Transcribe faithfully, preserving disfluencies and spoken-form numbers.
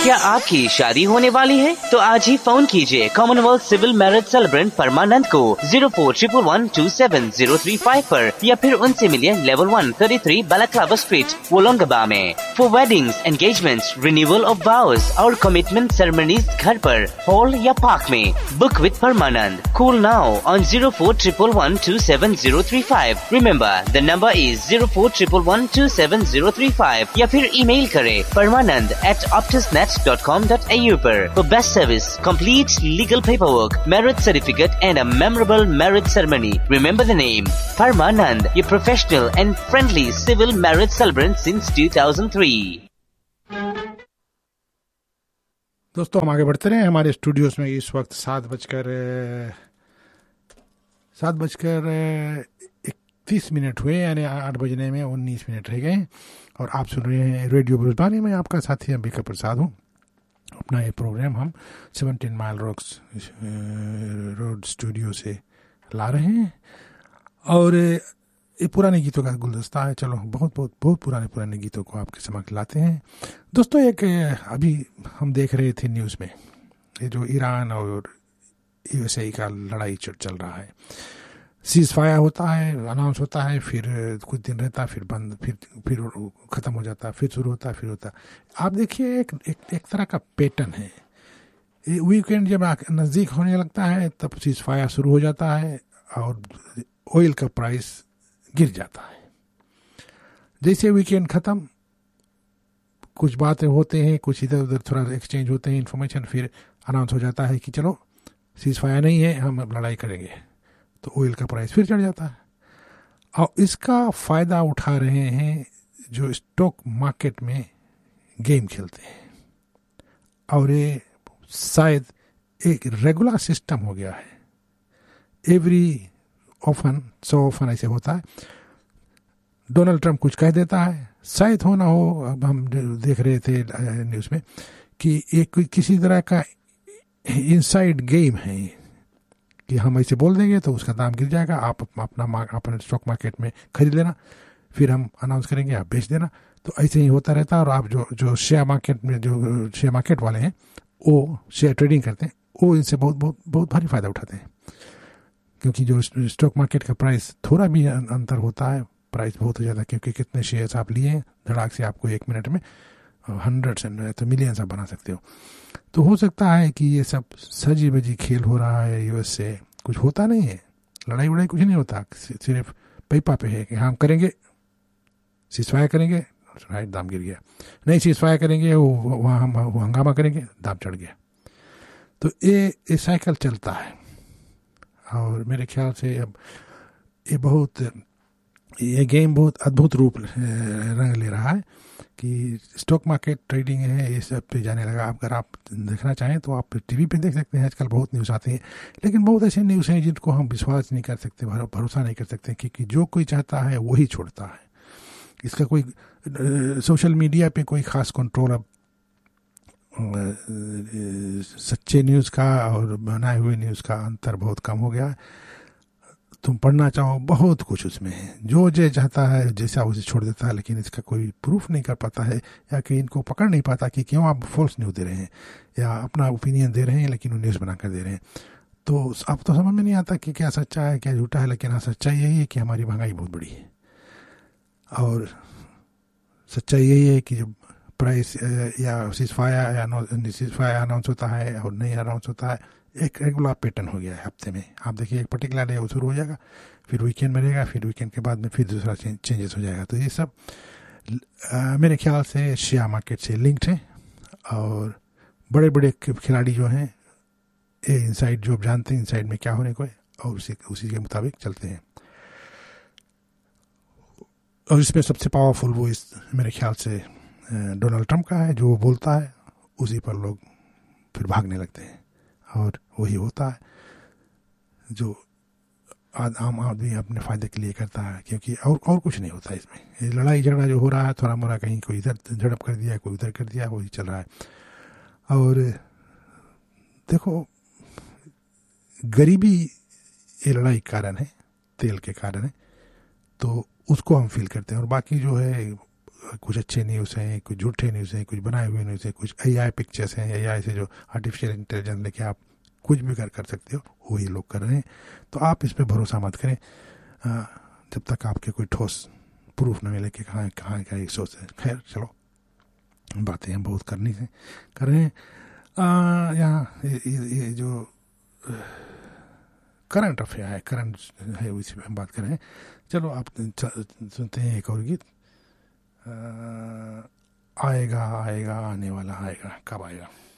क्या आपकी शादी होने वाली है? तो आज ही फोन कीजिए कॉमनवेल्थ सिविल मैरिज सेलिब्रेंट परमानंद को zero four triple one two seven zero three five पर, या फिर उनसे मिलिए level one thirty three balaclava street वोलोंगबा में। For weddings, engagements, renewal of वाउज और कमिटमेंट सेरेमनीज घर पर, हॉल या पार्क में। Book with Parmanand. Call now on zero four triple one two seven zero three five. Remember the number is zero four triple one two seven zero three five, या फिर email करें परमानंद eight optusnet dot com dot a u पर। For best service, complete legal paperwork, marriage certificate and a memorable marriage ceremony. Remember the name Parmanand, your professional and friendly civil marriage celebrant since two thousand three. दोस्तों हम आगे बढ़ते रहे। हमारे studios में इस वक्त सात बजकर सात बजकर इकतीस मिनट हुए, यानी आठ बजने में उन्नीस मिनट रह गए, और आप सुन रहे हैं रेडियो ब्रजबानी में। आपका साथी अंबिका प्रसाद हूँ। अपना ये प्रोग्राम हम seventeen mile rocks road studio से ला रहे हैं, और ये पुराने गीतों का गुलदस्ता है। चलो बहुत बहुत बहुत पुराने पुराने गीतों को आपके समक्ष लाते हैं। दोस्तों एक अभी हम देख रहे थे न्यूज़ में, ये जो ईरान और यूएसए का लड़ाई चल रहा है। सीज फायर होता है, अनाउंस होता है, फिर कुछ दिन रहता है, फिर बंद, फिर फिर ख़त्म हो जाता है, फिर शुरू होता है, फिर होता है। आप देखिए एक, एक एक तरह का पैटर्न है। वीकेंड जब नज़दीक होने लगता है तब सीज फायर शुरू हो जाता है और ऑयल का प्राइस गिर जाता है। जैसे वीकेंड ख़त्म, कुछ बातें होते हैं, कुछ इधर उधर थोड़ा एक्सचेंज होते हैं इन्फॉर्मेशन, फिर अनाउंस हो जाता है कि चलो सीज फायर नहीं है, हम अब लड़ाई करेंगे, तो ऑयल का प्राइस फिर चढ़ जाता है। और इसका फ़ायदा उठा रहे हैं जो स्टॉक मार्केट में गेम खेलते हैं, और ये शायद एक रेगुलर सिस्टम हो गया है। एवरी ऑफन सो ऑफन ऐसे होता है। डोनाल्ड ट्रंप कुछ कह देता है, शायद हो ना हो, अब हम देख रहे थे न्यूज़ में कि एक किसी तरह का इनसाइड गेम है कि हम ऐसे बोल देंगे तो उसका दाम गिर जाएगा, आप अपना अपने स्टॉक मार्केट में खरीद लेना, फिर हम अनाउंस करेंगे आप बेच देना। तो ऐसे ही होता रहता है। और आप जो जो शेयर मार्केट में जो शेयर मार्केट वाले हैं वो शेयर ट्रेडिंग करते हैं, वो इनसे बहुत बहुत बहुत भारी फ़ायदा उठाते हैं, क्योंकि जो स्टॉक मार्केट का प्राइस थोड़ा भी अंतर होता है, प्राइस बहुत हो जाता है, क्योंकि कितने शेयर्स आप लिए हैं, धड़ाक से आपको एक मिनट में हंड्रेड्स एंड तो मिलियंस आप बना सकते हो। तो हो सकता है कि ये सब सजी बजी खेल हो रहा है यूएस से, कुछ होता नहीं है, लड़ाई वड़ाई कुछ नहीं होता, सिर्फ पैपा पे है कि हम करेंगे, सीजफायर करेंगे, राइट, दाम गिर गया, नहीं सीजफायर करेंगे, वो वहाँ हम वो हंगामा करेंगे, दाम चढ़ गया। तो ये ये साइकिल चलता है, और मेरे ख्याल से अब ये बहुत ये गेम बहुत अद्भुत रूप रंग ले रहा है कि स्टॉक मार्केट ट्रेडिंग है, ये सब पे जाने लगा। अगर आप देखना चाहें तो आप टीवी पे देख सकते हैं, आजकल बहुत न्यूज़ आती हैं, लेकिन बहुत ऐसे न्यूज़ हैं जिनको हम विश्वास नहीं कर सकते, भरोसा नहीं कर सकते, क्योंकि जो कोई चाहता है वही छोड़ता है। इसका कोई सोशल मीडिया पे कोई ख़ास कंट्रोल अब सच्चे न्यूज़ का और बनाए हुए न्यूज़ का अंतर बहुत कम हो गया है। तुम पढ़ना चाहो बहुत कुछ उसमें है, जो जो चाहता है जैसा उसे छोड़ देता है, लेकिन इसका कोई प्रूफ नहीं कर पाता है, या कि इनको पकड़ नहीं पाता कि क्यों आप फॉल्स न्यूज़ दे रहे हैं या अपना ओपिनियन दे रहे हैं, लेकिन वो न्यूज़ बना कर दे रहे हैं। तो अब तो समझ में नहीं आता कि क्या सच्चा है क्या झूठा है, लेकिन हाँ सच्चाई यही है कि हमारी महंगाई बहुत बड़ी है, और सच्चाई यही है कि जब प्राइस या सीजफायर या सीजफायर अनाउंस होता है और नहीं अनाउंस होता है, एक रेगुलर पैटर्न हो गया है हफ्ते में। आप देखिए एक पर्टिकुलर डे शुरू हो जाएगा, फिर वीकेंड में रहेगा, फिर वीकेंड के बाद में फिर दूसरा चेंजेस हो जाएगा। तो ये सब आ, मेरे ख्याल से शेयर मार्केट से लिंक्ड है, और बड़े बड़े खिलाड़ी जो हैं ये इनसाइड जो जानते हैं इनसाइड में क्या होने को है, और उसी उसी के मुताबिक चलते हैं। और इसमें सबसे पावरफुल वो इस मेरे ख्याल से डोनाल्ड ट्रंप का है, जो बोलता है उसी पर लोग फिर भागने लगते हैं, और वही होता है जो आम आदमी अपने फ़ायदे के लिए करता है, क्योंकि और और कुछ नहीं होता इसमें। ये लड़ाई झगड़ा जो हो रहा है, थोड़ा मोड़ा कहीं कोई इधर झड़प कर दिया, कोई उधर कर दिया, वही चल रहा है। और देखो, गरीबी ये लड़ाई के कारण है, तेल के कारण है, तो उसको हम फील करते हैं, और बाकी जो है कुछ अच्छे न्यूज़ हैं, कुछ झूठे न्यूज़ हैं, कुछ बनाए हुए न्यूज़ हैं, कुछ ए आई पिक्चर्स हैं, ए आई से जो आर्टिफिशियल इंटेलिजेंस लेके आप कुछ भी कर कर सकते हो, वो ये लोग कर रहे हैं। तो आप इस पर भरोसा मत करें जब तक आपके कोई ठोस प्रूफ न मिले कि कहाँ कहाँ का एक सोच है। खैर चलो, बातें हम बहुत करनी से कर रहे हैं। यहाँ ये, ये, ये जो करंट अफेयर है, करंट है, उसी पे हम बात कर रहे हैं। चलो आप सुनते हैं एक और गीत। आएगा आएगा आने वाला आएगा, कब आएगा।